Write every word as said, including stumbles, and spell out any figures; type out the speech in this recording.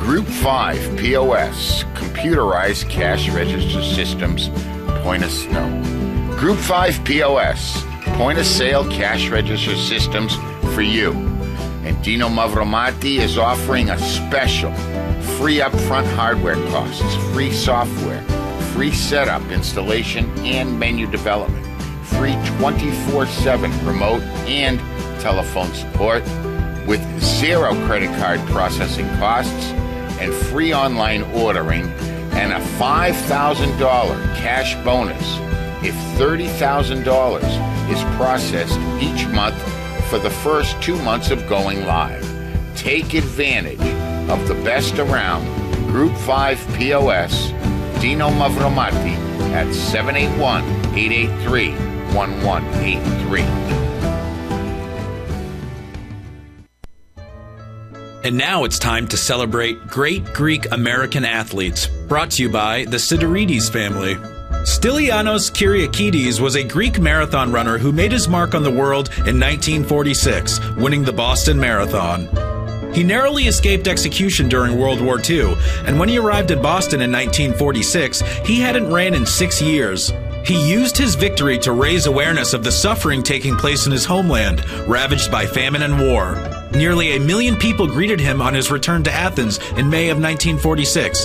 Group five P O S, Computerized Cash Register Systems, Point of Snow. Group five P O S, Point of Sale Cash Register Systems for you. And Dino Mavromati is offering a special free upfront hardware costs, free software, free setup, installation, and menu development, free twenty-four seven remote and telephone support with zero credit card processing costs and free online ordering and a five thousand dollars cash bonus if thirty thousand dollars is processed each month for the first two months of going live. Take advantage of the best around Group five P O S, Dino Mavromati at seven eight one, eight eight three, one one eight three. And now it's time to celebrate great Greek American athletes, brought to you by the Sidorides family. Stylianos Kyriakides was a Greek marathon runner who made his mark on the world in nineteen forty-six, winning the Boston Marathon. He narrowly escaped execution during World War Two, and when he arrived in Boston in nineteen forty-six, he hadn't ran in six years. He used his victory to raise awareness of the suffering taking place in his homeland, ravaged by famine and war. Nearly a million people greeted him on his return to Athens in May of nineteen forty-six.